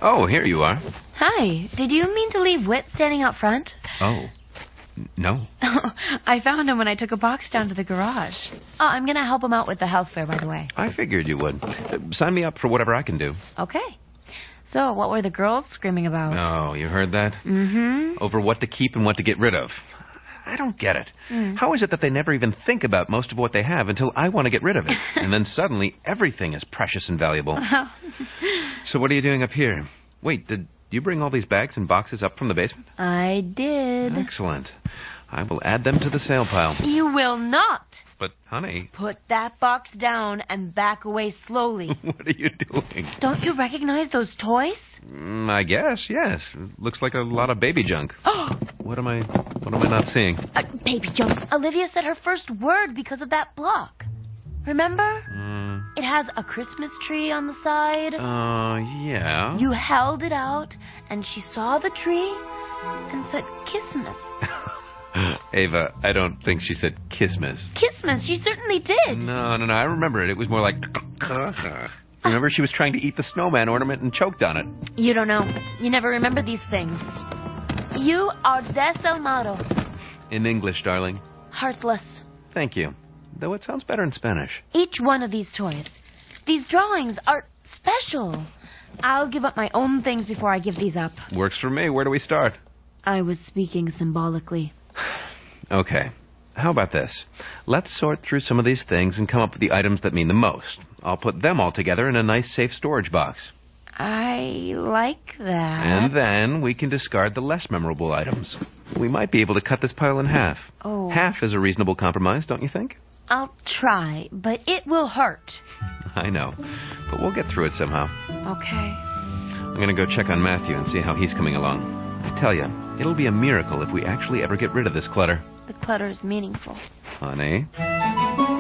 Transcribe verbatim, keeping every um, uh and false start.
Oh, here you are. Hi. Did you mean to leave Whit standing out front? Oh, n- no. I found him when I took a box down to the garage. Oh, I'm going to help him out with the health fair, by the way. I figured you would. Uh, sign me up for whatever I can do. Okay. So, what were the girls screaming about? Oh, you heard that? Mm-hmm. Over what to keep and what to get rid of. I don't get it. Mm. How is it that they never even think about most of what they have until I want to get rid of it? And then suddenly everything is precious and valuable. So what are you doing up here? Wait, did you bring all these bags and boxes up from the basement? I did. Excellent. I will add them to the sale pile. You will not. But, honey... Put that box down and back away slowly. What are you doing? Don't you recognize those toys? Mm, I guess, yes. Looks like a lot of baby junk. What am I... What am I not seeing? Uh, baby junk. Olivia said her first word because of that block. Remember? Mm, It has a Christmas tree on the side. uh, yeah. You held it out, and she saw the tree and said, Kissmas. Ava, I don't think she said Kissmas. Kissmas, she certainly did. No, no, no, I remember it. It was more like... Remember, she was trying to eat the snowman ornament and choked on it. You don't know. You never remember these things. You are desalmado. In English, darling. Heartless. Thank you. Though it sounds better in Spanish. Each one of these toys, these drawings are special. I'll give up my own things before I give these up. Works for me. Where do we start? I was speaking symbolically. Okay. How about this? Let's sort through some of these things and come up with the items that mean the most. I'll put them all together in a nice, safe storage box. I like that. And then we can discard the less memorable items. We might be able to cut this pile in half. Oh. Half is a reasonable compromise, don't you think? I'll try, but it will hurt. I know. But we'll get through it somehow. Okay. I'm going to go check on Matthew and see how he's coming along. I tell you, it'll be a miracle if we actually ever get rid of this clutter. The clutter is meaningful. Honey?